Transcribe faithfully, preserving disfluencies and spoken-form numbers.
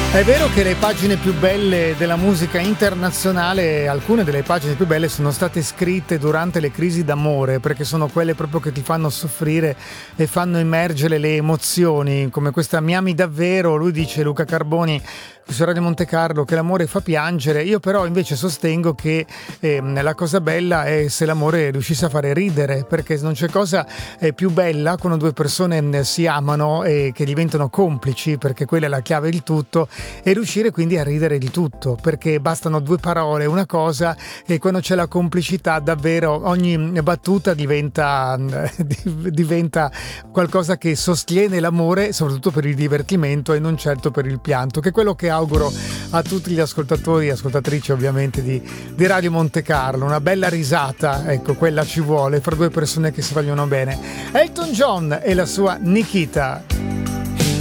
È vero che le pagine più belle della musica internazionale, alcune delle pagine più belle sono state scritte durante le crisi d'amore, perché sono quelle proprio che ti fanno soffrire e fanno emergere le emozioni, come questa Mi ami davvero. Lui dice, Luca Carboni, su Radio Monte Carlo, che l'amore fa piangere. Io però invece sostengo che eh, la cosa bella è se l'amore riuscisse a fare ridere, perché non c'è cosa eh, più bella quando due persone eh, si amano e che diventano complici, perché quella è la chiave di tutto, e riuscire quindi a ridere di tutto, perché bastano due parole, una cosa, e quando c'è la complicità davvero ogni battuta diventa, diventa qualcosa che sostiene l'amore, soprattutto per il divertimento e non certo per il pianto, che è quello che auguro a tutti gli ascoltatori e ascoltatrici ovviamente di, di Radio Monte Carlo. Una bella risata, ecco, quella ci vuole fra due persone che si vogliono bene. Elton John e la sua Nikita.